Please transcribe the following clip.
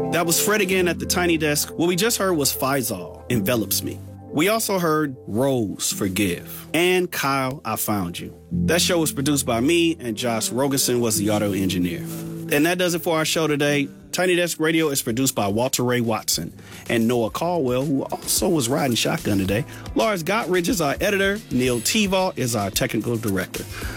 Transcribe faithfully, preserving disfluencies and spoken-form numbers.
That was Fred again at the Tiny Desk. What we just heard was Faisal, Envelops Me. We also heard Rose, Forgive, and Kyle, I Found You. That show was produced by me, and Josh Rogerson was the audio engineer. And that does it for our show today. Tiny Desk Radio is produced by Walter Ray Watson and Noah Caldwell, who also was riding shotgun today. Lars Gottridge is our editor. Neil Tevalt is our technical director.